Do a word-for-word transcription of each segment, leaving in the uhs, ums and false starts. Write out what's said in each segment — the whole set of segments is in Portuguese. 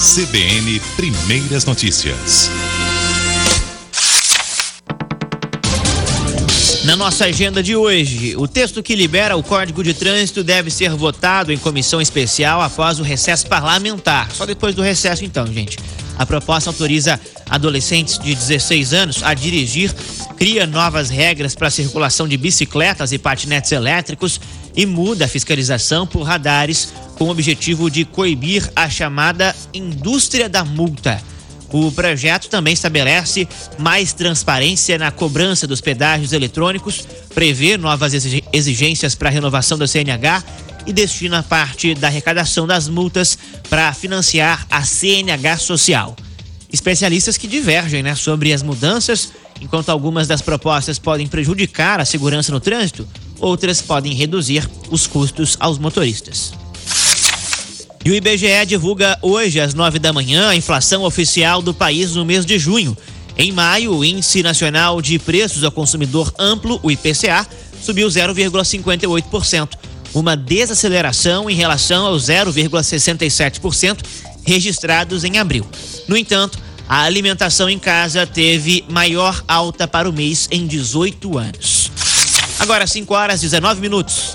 C B N Primeiras Notícias. Na nossa agenda de hoje, o texto que libera o Código de Trânsito deve ser votado em comissão especial após o recesso parlamentar. Só depois do recesso, então, gente. A proposta autoriza adolescentes de dezesseis anos a dirigir, cria novas regras para a circulação de bicicletas e patinetes elétricos e muda a fiscalização por radares com o objetivo de coibir a chamada indústria da multa. O projeto também estabelece mais transparência na cobrança dos pedágios eletrônicos, prevê novas exigências para a renovação do C N H e destina parte da arrecadação das multas para financiar a C N H social. Especialistas que divergem, né, sobre as mudanças, enquanto algumas das propostas podem prejudicar a segurança no trânsito, outras podem reduzir os custos aos motoristas. E o I B G E divulga hoje, às nove da manhã, a inflação oficial do país no mês de junho. Em maio, o Índice Nacional de Preços ao Consumidor Amplo, o I P C A, subiu zero vírgula cinquenta e oito por cento, uma desaceleração em relação aos zero vírgula sessenta e sete por cento registrados em abril. No entanto, a alimentação em casa teve maior alta para o mês em dezoito anos. Agora, cinco horas e dezenove minutos.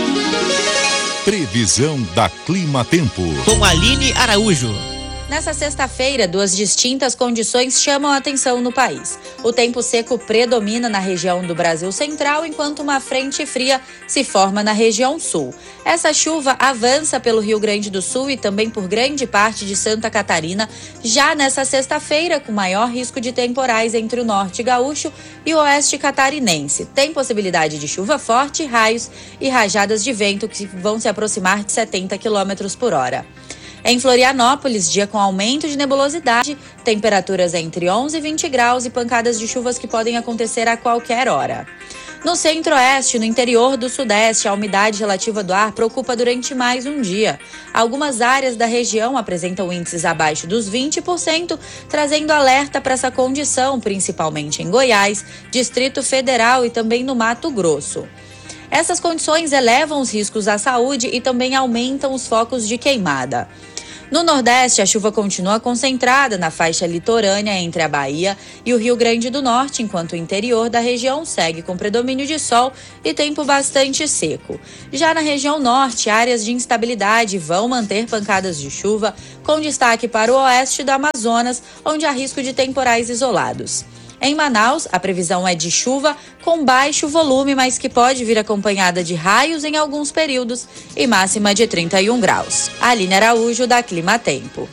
Previsão da Clima Tempo. Com Aline Araújo. Nessa sexta-feira, duas distintas condições chamam a atenção no país. O tempo seco predomina na região do Brasil Central, enquanto uma frente fria se forma na região sul. Essa chuva avança pelo Rio Grande do Sul e também por grande parte de Santa Catarina, já nessa sexta-feira, com maior risco de temporais entre o norte gaúcho e o oeste catarinense. Tem possibilidade de chuva forte, raios e rajadas de vento que vão se aproximar de setenta quilômetros por hora. Em Florianópolis, dia com aumento de nebulosidade, temperaturas entre onze e vinte graus e pancadas de chuvas que podem acontecer a qualquer hora. No centro-oeste e no interior do sudeste, a umidade relativa do ar preocupa durante mais um dia. Algumas áreas da região apresentam índices abaixo dos vinte por cento, trazendo alerta para essa condição, principalmente em Goiás, Distrito Federal e também no Mato Grosso. Essas condições elevam os riscos à saúde e também aumentam os focos de queimada. No Nordeste, a chuva continua concentrada na faixa litorânea entre a Bahia e o Rio Grande do Norte, enquanto o interior da região segue com predomínio de sol e tempo bastante seco. Já na região norte, áreas de instabilidade vão manter pancadas de chuva, com destaque para o oeste do Amazonas, onde há risco de temporais isolados. Em Manaus, a previsão é de chuva com baixo volume, mas que pode vir acompanhada de raios em alguns períodos e máxima de trinta e um graus. Aline Araújo, da Clima Tempo.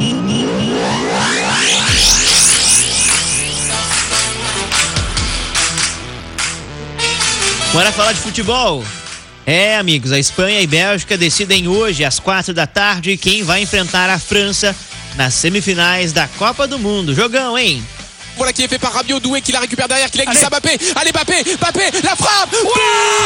Bora falar de futebol? É, amigos, a Espanha e Bélgica decidem hoje, às quatro da tarde, quem vai enfrentar a França nas semifinais da Copa do Mundo. Jogão, hein? Voilà qui est fait par Rabiot, Doué qui la récupère derrière, qui la glisse à Mbappé. Allez Mbappé, Mbappé, la frappe. Ouais,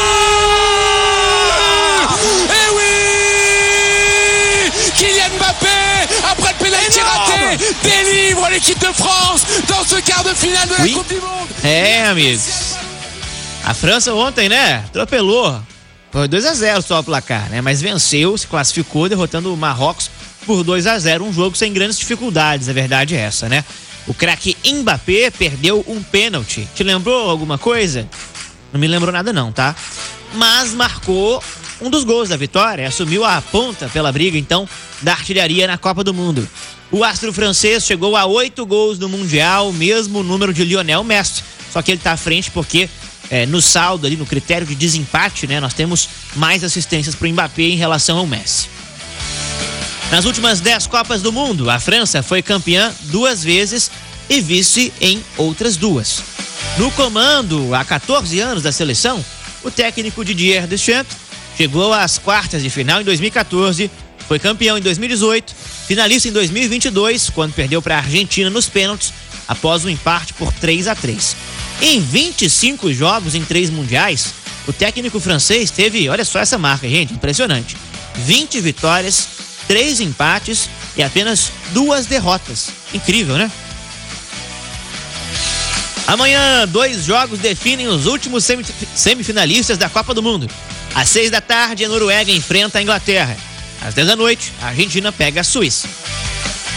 et oui, Kylian Mbappé, après le pénalty raté, délivre l'équipe de France dans ce quart de finale de la oui. Coupe du Monde. É, amigos. A França ontem, né, atropelou. Foi dois a zero só o placar, né? Mas venceu, se classificou, derrotando o Marrocos por dois a zero. Um jogo sem grandes dificuldades, a verdade é essa, né? O craque Mbappé perdeu um pênalti. Te lembrou alguma coisa? Não me lembrou nada não, tá? Mas marcou um dos gols da vitória, assumiu a ponta pela briga, então, da artilharia na Copa do Mundo. O astro francês chegou a oito gols no Mundial, mesmo número de Lionel Messi. Só que ele tá à frente porque é, no saldo ali, no critério de desempate, né, nós temos mais assistências pro Mbappé em relação ao Messi. Nas últimas dez Copas do Mundo, a França foi campeã duas vezes e vice em outras duas. No comando, há quatorze anos da seleção, o técnico Didier Deschamps chegou às quartas de final em dois mil e quatorze, foi campeão em dois mil e dezoito, finalista em dois mil e vinte e dois, quando perdeu para a Argentina nos pênaltis, após um empate por três a três. Em vinte e cinco jogos em três mundiais, o técnico francês teve, olha só essa marca, gente, impressionante, vinte vitórias, três empates e apenas duas derrotas. Incrível, né? Amanhã, dois jogos definem os últimos semifinalistas da Copa do Mundo. Às seis da tarde, a Noruega enfrenta a Inglaterra. Às dez da noite, a Argentina pega a Suíça.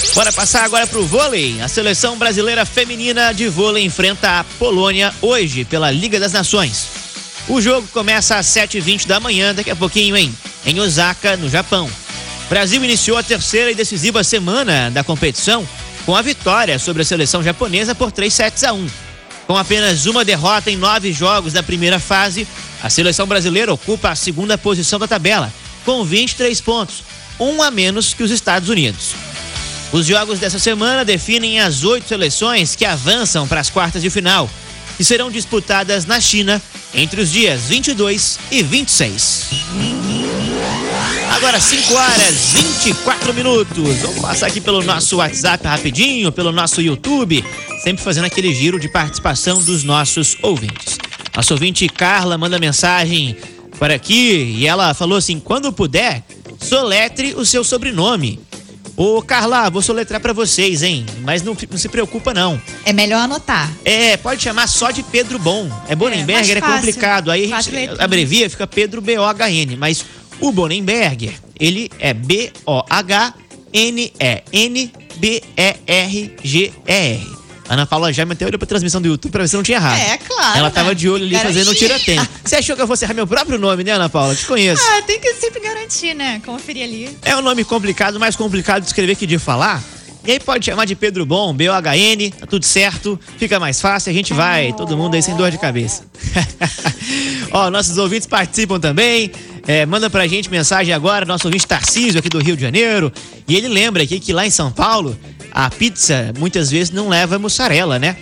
Bora passar agora pro vôlei. A seleção brasileira feminina de vôlei enfrenta a Polônia hoje pela Liga das Nações. O jogo começa às sete e vinte da manhã, daqui a pouquinho, hein? Em Osaka, no Japão. O Brasil iniciou a terceira e decisiva semana da competição com a vitória sobre a seleção japonesa por três sets a um. Com apenas uma derrota em nove jogos da primeira fase, a seleção brasileira ocupa a segunda posição da tabela, com vinte e três pontos, um a menos que os Estados Unidos. Os jogos dessa semana definem as oito seleções que avançam para as quartas de final, que serão disputadas na China entre os dias vinte e dois e vinte e seis. Agora cinco horas e vinte e quatro minutos. Vamos passar aqui pelo nosso WhatsApp rapidinho, pelo nosso YouTube, sempre fazendo aquele giro de participação dos nossos ouvintes. Nosso ouvinte Carla manda mensagem por aqui e ela falou assim: quando puder, soletre o seu sobrenome. Ô, Carla, vou soletrar pra vocês, hein? Mas não, não se preocupa, não. É melhor anotar. É, pode chamar só de Pedro Bon. É Bonenberger, é, é complicado. Aí a gente abrevia, fica Pedro B O H N. Mas o Bonenberger, ele é B O H N E N B E R G E R. Ana Paula já meteu olho pra transmissão do YouTube pra ver se não tinha errado. É, claro. Ela tava né? de olho ali Garantia. fazendo um tira-tempo. Você achou que eu fosse errar meu próprio nome, né, Ana Paula? Te conheço. Ah, tem que sempre garantir, né? Conferir ali. É um nome complicado, mais complicado de escrever que de falar. E aí pode chamar de Pedro Bon, B O H N, tá tudo certo, fica mais fácil, a gente vai, todo mundo aí sem dor de cabeça. Ó, nossos ouvintes participam também, é, manda pra gente mensagem agora, nosso ouvinte Tarcísio aqui do Rio de Janeiro, e ele lembra aqui que lá em São Paulo, a pizza muitas vezes não leva mussarela, né?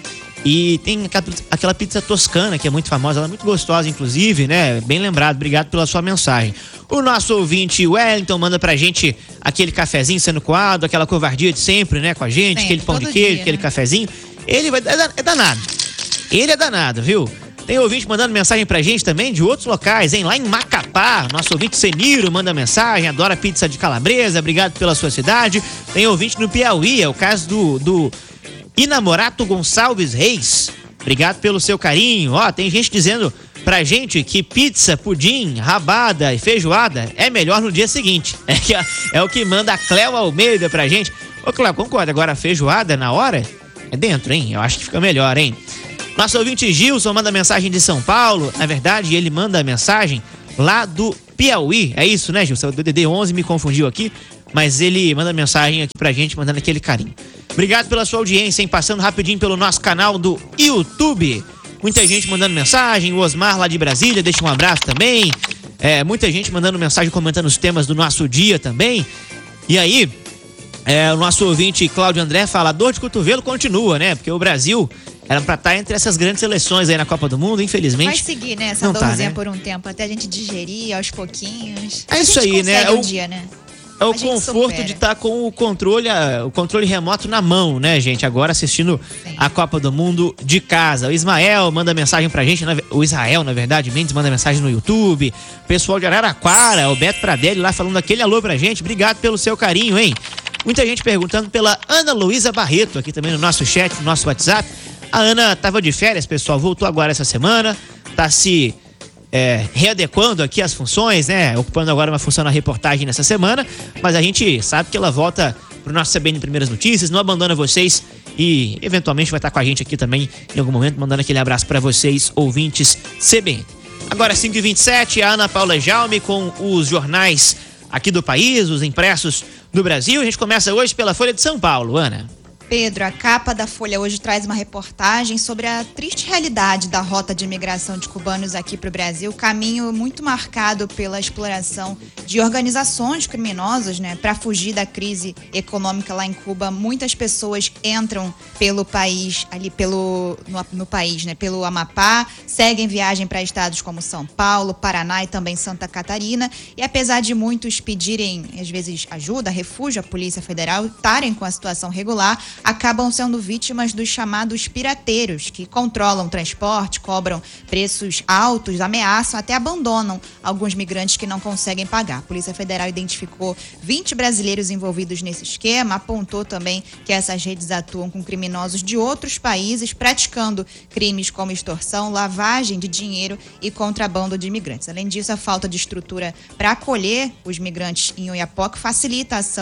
E tem aquela pizza toscana que é muito famosa, ela é muito gostosa, inclusive, né? Bem lembrado, obrigado pela sua mensagem. O nosso ouvinte Wellington manda pra gente aquele cafezinho sendo coado, aquela covardia de sempre, né? Com a gente, sempre, aquele pão de queijo, dia, aquele né? cafezinho. Ele vai, é danado. Ele é danado, viu? Tem ouvinte mandando mensagem pra gente também de outros locais, hein? Lá em Macapá, nosso ouvinte Seniro manda mensagem, adora pizza de calabresa, obrigado pela sua cidade. Tem ouvinte no Piauí, é o caso do... do Inamorato Gonçalves Reis, obrigado pelo seu carinho. Ó, tem gente dizendo pra gente que pizza, pudim, rabada e feijoada é melhor no dia seguinte. É, que, é o que manda a Cléo Almeida pra gente. Ô, Cléo, concorda? Agora a feijoada na hora é dentro, hein? Eu acho que fica melhor, hein? Nosso ouvinte Gilson manda mensagem de São Paulo. Na verdade, ele manda mensagem lá do Piauí. É isso, né, Gilson? O D D D onze me confundiu aqui, mas ele manda mensagem aqui pra gente, mandando aquele carinho. Obrigado pela sua audiência, hein? Passando rapidinho pelo nosso canal do YouTube. Muita gente mandando mensagem. O Osmar lá de Brasília deixa um abraço também. É, muita gente mandando mensagem, comentando os temas do nosso dia também. E aí, é, o nosso ouvinte Cláudio André fala: a dor de cotovelo continua, né? Porque o Brasil era pra estar entre essas grandes seleções aí na Copa do Mundo, infelizmente. Vai seguir, né? Essa dorzinha tá, né? Por um tempo, até a gente digerir aos pouquinhos. É isso aí, né? É um o... dia, né? É o conforto de estar com o controle, o controle remoto na mão, né, gente? Agora assistindo Sim. a Copa do Mundo de casa. O Ismael manda mensagem pra gente, o Israel, na verdade, Mendes manda mensagem no YouTube. O pessoal de Araraquara, o Beto Pradelli lá falando aquele alô pra gente. Obrigado pelo seu carinho, hein? Muita gente perguntando pela Ana Luísa Barreto, aqui também no nosso chat, no nosso WhatsApp. A Ana tava de férias, pessoal, voltou agora essa semana, tá se... É, readequando aqui as funções, né? Ocupando agora uma função na reportagem nessa semana, mas a gente sabe que ela volta pro nosso C B N Primeiras Notícias, não abandona vocês e eventualmente vai estar com a gente aqui também em algum momento, mandando aquele abraço para vocês, ouvintes C B N. Agora cinco e vinte e sete, a Ana Paula Jaume com os jornais aqui do país, os impressos do Brasil. A gente começa hoje pela Folha de São Paulo, Ana. Pedro, a capa da Folha hoje traz uma reportagem sobre a triste realidade da rota de imigração de cubanos aqui para o Brasil, caminho muito marcado pela exploração de organizações criminosas, né? Para fugir da crise econômica lá em Cuba, muitas pessoas entram pelo país, ali pelo no, no país, né? Pelo Amapá, seguem viagem para estados como São Paulo, Paraná e também Santa Catarina. E apesar de muitos pedirem, às vezes, ajuda, refúgio à Polícia Federal, estarem com a situação regular, acabam sendo vítimas dos chamados pirateiros, que controlam o transporte, cobram preços altos, ameaçam, até abandonam alguns migrantes que não conseguem pagar. A Polícia Federal identificou vinte brasileiros envolvidos nesse esquema, apontou também que essas redes atuam com criminosos de outros países, praticando crimes como extorsão, lavagem de dinheiro e contrabando de imigrantes. Além disso, a falta de estrutura para acolher os migrantes em Oiapoque facilita a ação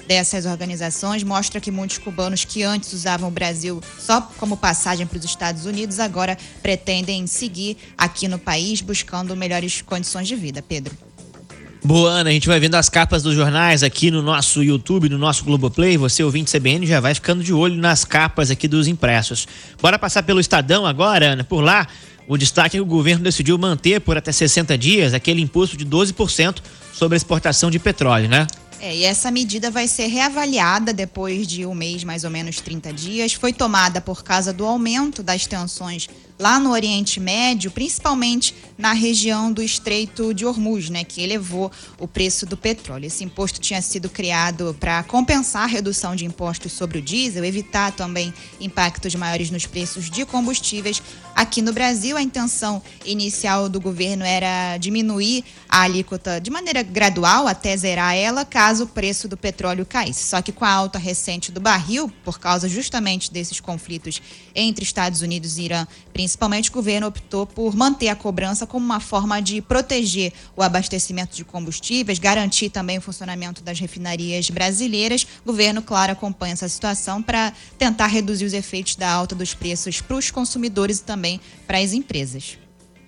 dessas organizações mostra que muitos cubanos que antes usavam o Brasil só como passagem para os Estados Unidos agora pretendem seguir aqui no país buscando melhores condições de vida. Pedro. Boa, Ana, a gente vai vendo as capas dos jornais aqui no nosso YouTube, no nosso Globoplay. Você, ouvinte C B N, já vai ficando de olho nas capas aqui dos impressos. Bora passar pelo Estadão agora, Ana. Por lá, o destaque é que o governo decidiu manter por até sessenta dias aquele imposto de doze por cento sobre a exportação de petróleo, né? É, e essa medida vai ser reavaliada depois de um mês, mais ou menos trinta dias. Foi tomada por causa do aumento das tensões lá no Oriente Médio, principalmente na região do Estreito de Hormuz, né, que elevou o preço do petróleo. Esse imposto tinha sido criado para compensar a redução de impostos sobre o diesel, evitar também impactos maiores nos preços de combustíveis. Aqui no Brasil, a intenção inicial do governo era diminuir a alíquota de maneira gradual até zerar ela, caso o preço do petróleo caísse. Só que com a alta recente do barril, por causa justamente desses conflitos entre Estados Unidos e Irã, principalmente, o governo optou por manter a cobrança como uma forma de proteger o abastecimento de combustíveis, garantir também o funcionamento das refinarias brasileiras. O governo, claro, acompanha essa situação para tentar reduzir os efeitos da alta dos preços para os consumidores e também para as empresas.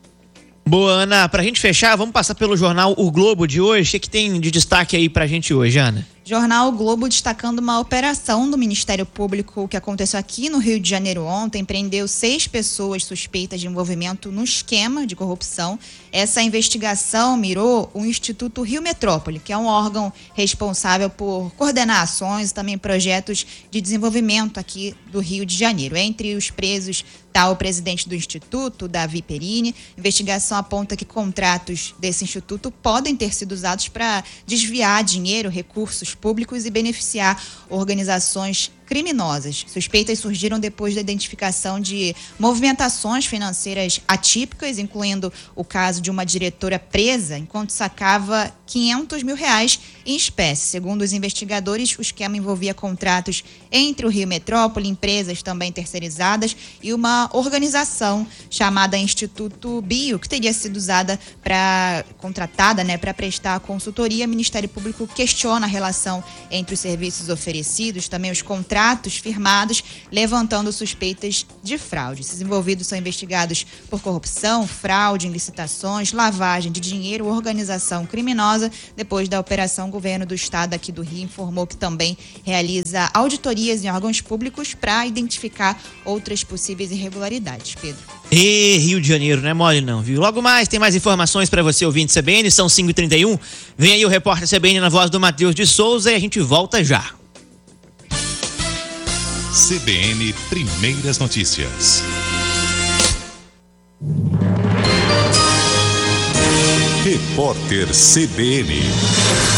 Boa, Ana. Pra gente fechar, vamos passar pelo jornal O Globo de hoje. O que, que tem de destaque aí pra gente hoje, Ana? Jornal o Globo destacando uma operação do Ministério Público que aconteceu aqui no Rio de Janeiro ontem, prendeu seis pessoas suspeitas de envolvimento no esquema de corrupção. Essa investigação mirou o Instituto Rio Metrópole, que é um órgão responsável por coordenar ações e também projetos de desenvolvimento aqui do Rio de Janeiro. Entre os presos está o presidente do Instituto, Davi Perini. A investigação aponta que contratos desse instituto podem ter sido usados para desviar dinheiro, recursos públicos e beneficiar organizações criminosas. Suspeitas surgiram depois da identificação de movimentações financeiras atípicas, incluindo o caso de uma diretora presa enquanto sacava quinhentos mil reais em espécie. Segundo os investigadores, o esquema envolvia contratos entre o Rio Metrópole, empresas também terceirizadas e uma organização chamada Instituto Bio, que teria sido usada para contratada, né, para prestar consultoria. O Ministério Público questiona a relação entre os serviços oferecidos, também os contratos firmados, levantando suspeitas de fraude. Esses envolvidos são investigados por corrupção, fraude em licitações, lavagem de dinheiro, organização criminosa. Depois da operação, o governo do estado aqui do Rio informou que também realiza auditorias em órgãos públicos para identificar outras possíveis irregularidades. Pedro. E Rio de Janeiro, não é mole não, viu? Logo mais, tem mais informações para você, ouvinte C B N, são cinco e trinta e um. Vem aí o repórter C B N na voz do Matheus de Souza e a gente volta já. C B N Primeiras Notícias. Repórter C B N.